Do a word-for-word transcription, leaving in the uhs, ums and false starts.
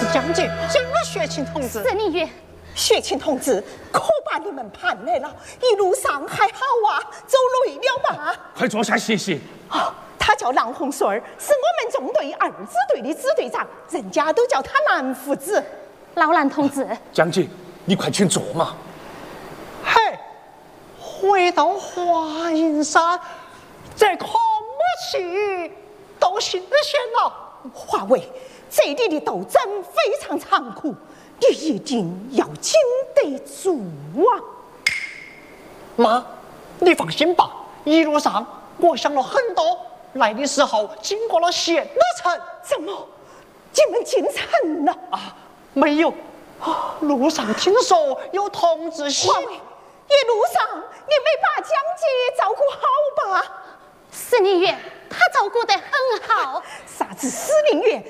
将军，什么雪清童子？ 司令员， 雪清童子，可把你们盼来了，一路上还好啊？走累了吗？ 快坐下歇歇。 哦，他叫郎红水儿，是我们中队二支队的支队长，人家都叫他蓝胡子。 老蓝同志， 将军，你快请坐嘛。 嘿，回到华阴山，这空不起都新鲜了。 华伟，这里的斗争非常残酷，你一定要经得住啊！ 妈，你放心吧，一路上我想了很多，来的时候经过了县城。 怎么，你们进城了？ 啊，没有。路上听说有同志喜。 华伟，一路上你没把江姐照顾好吧？ 司令员，他照顾得很好。 啥子司令员？